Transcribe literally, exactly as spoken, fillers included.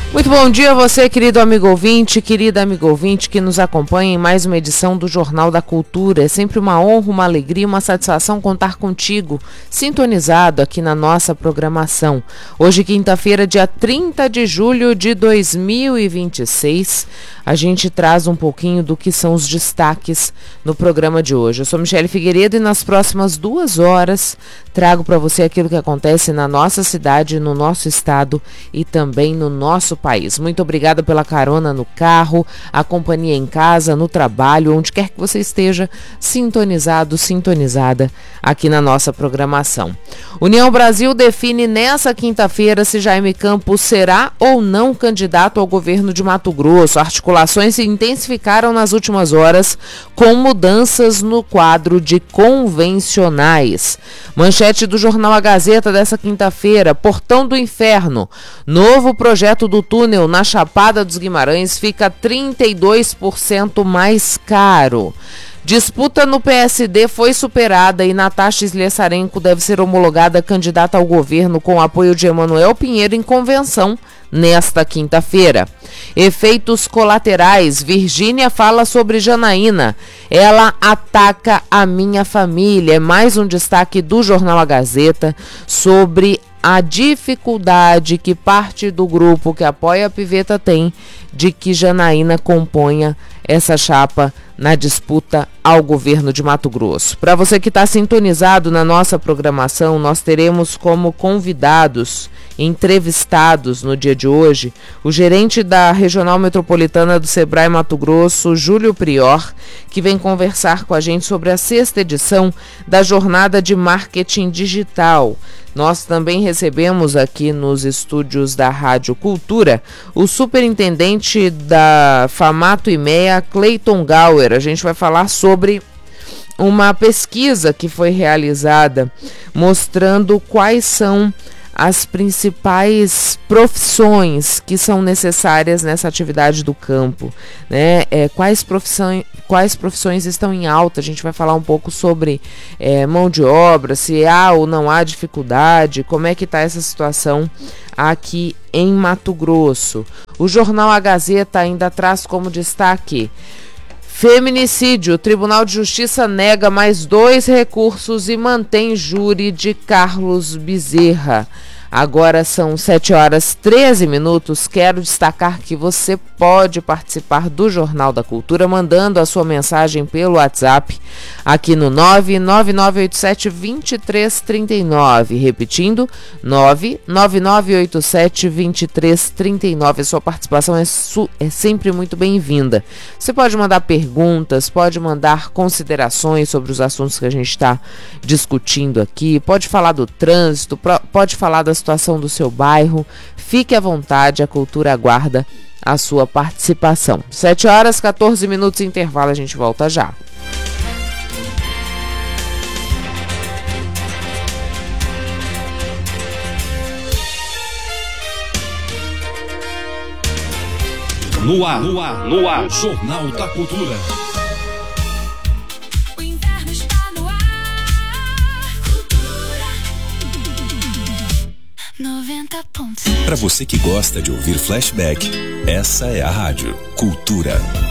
Muito bom dia a você, querido amigo ouvinte, querida amigo ouvinte que nos acompanha em mais uma edição do Jornal da Cultura. É sempre uma honra, uma alegria, uma satisfação contar contigo, sintonizado aqui na nossa programação. Hoje, quinta-feira, dia trinta de julho de dois mil e vinte e seis, a gente traz um pouquinho do que são os destaques no programa de hoje. Eu sou Michele Figueiredo e nas próximas duas horas trago para você aquilo que acontece na nossa cidade, no nosso estado e também no nosso país. Muito obrigada pela carona no carro, a companhia em casa, no trabalho, onde quer que você esteja sintonizado, sintonizada aqui na nossa programação. União Brasil define nessa quinta-feira se Jaime Campos será ou não candidato ao governo de Mato Grosso. Articulações se intensificaram nas últimas horas com mudanças no quadro de convencionais. Manchete do jornal A Gazeta dessa quinta-feira: Portão do Inferno. Novo projeto do túnel na Chapada dos Guimarães fica trinta e dois por cento mais caro. Disputa no P S D foi superada e Natasha Slessarenko deve ser homologada candidata ao governo com apoio de Emanuel Pinheiro em convenção nesta quinta-feira. Efeitos colaterais. Virgínia fala sobre Janaína. Ela ataca a minha família. É mais um destaque do jornal A Gazeta sobre a dificuldade que parte do grupo que apoia a Piveta tem de que Janaína componha essa chapa na disputa ao governo de Mato Grosso. Para você que está sintonizado na nossa programação, nós teremos como convidados, entrevistados no dia de hoje, o gerente da Regional Metropolitana do Sebrae Mato Grosso, Júlio Prior, que vem conversar com a gente sobre a sexta edição da Jornada de Marketing Digital. Nós também recebemos aqui nos estúdios da Rádio Cultura o superintendente da Famato Imea, Cleiton Gauer. A gente vai falar sobre uma pesquisa que foi realizada mostrando quais são as principais profissões que são necessárias nessa atividade do campo, né? É, quais, profissões, quais profissões estão em alta? A gente vai falar um pouco sobre é, mão de obra, se há ou não há dificuldade, como é que está essa situação aqui em Mato Grosso. O jornal A Gazeta ainda traz como destaque: feminicídio. O Tribunal de Justiça nega mais dois recursos e mantém júri de Carlos Bezerra. Agora são sete horas e treze minutos. Quero destacar que você pode participar do Jornal da Cultura mandando a sua mensagem pelo WhatsApp aqui no nove nove nove oito sete, dois três três nove. Repetindo, nove nove nove oito sete, dois três três nove. A sua participação é, su- é sempre muito bem-vinda. Você pode mandar perguntas, pode mandar considerações sobre os assuntos que a gente está discutindo aqui, pode falar do trânsito, pode falar da situação do seu bairro. Fique à vontade, a Cultura aguarda a sua participação. sete horas e quatorze minutos, intervalo, a gente volta já. No ar, no ar, no ar, Jornal da Cultura. Para você que gosta de ouvir flashback, essa é a Rádio Cultura.